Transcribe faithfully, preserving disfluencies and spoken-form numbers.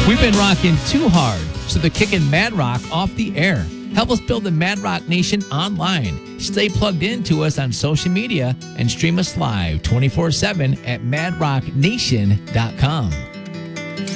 We've been rocking too hard, so they're kicking Mad Rock off the air. Help us build the Mad Rock Nation online. Stay plugged in to us on social media and stream us live twenty-four seven at mad rock nation dot com.